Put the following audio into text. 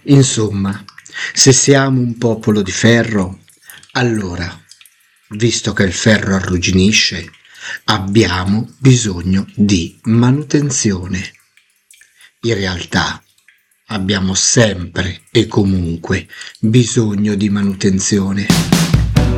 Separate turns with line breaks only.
Insomma, se siamo un popolo di ferro, allora, visto che il ferro arrugginisce, abbiamo bisogno di manutenzione. In realtà abbiamo sempre e comunque bisogno di manutenzione.